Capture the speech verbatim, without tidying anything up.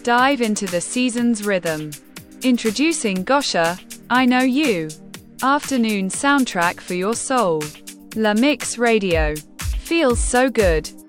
Dive into the season's rhythm. Introducing Gosha, I Know You. Afternoon soundtrack for your soul. La Mix Radio. Feels so good.